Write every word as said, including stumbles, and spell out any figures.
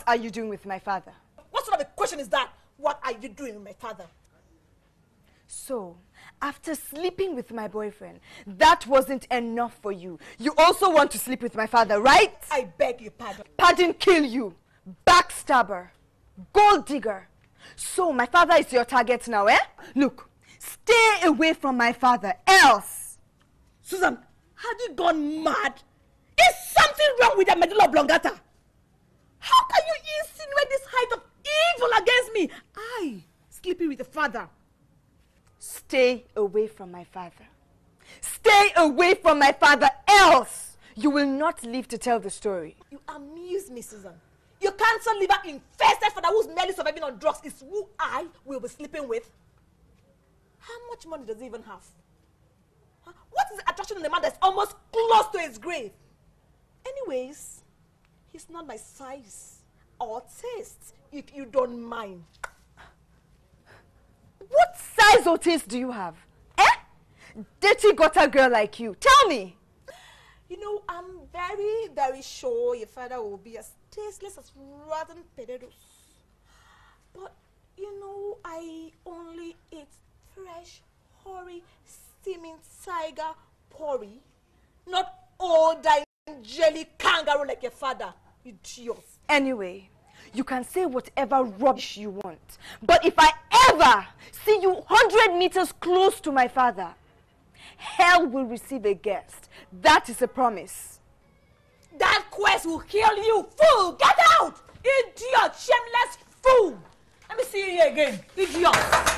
are you doing with my father? What sort of a question is that? What are you doing with my father? So, after sleeping with my boyfriend, that wasn't enough for you. You also want to sleep with my father, right? I beg your pardon. Pardon kill you. Backstabber. Gold digger. So, my father is your target now, eh? Look, stay away from my father, else. Susan, have you gone mad? Is something wrong with the medulla oblongata? How can you insinuate this height of evil against me? I, sleeping with the father. Stay away from my father. Stay away from my father, else you will not live to tell the story. You amuse me, Susan. Your cancer liver infested father who's merely surviving on drugs is who I will be sleeping with. How much money does he even have? Huh? What is the attraction in a man that's almost close to his grave? Anyways, he's not my size or taste, if you don't mind. What size or taste do you have? Eh? Dirty gutter girl like you. Tell me. You know, I'm very, very sure your father will be as tasteless as rotten potatoes. But, you know, I only eat fresh, hoary, steaming tiger porridge. Not old jelly kangaroo like your father. Idiot. Anyway, you can say whatever rubbish you want. But if I ever see you one hundred meters close to my father, hell will receive a guest. That is a promise. That quest will kill you, fool! Get out! Idiot! Shameless fool! Let me see you here again. Idiot!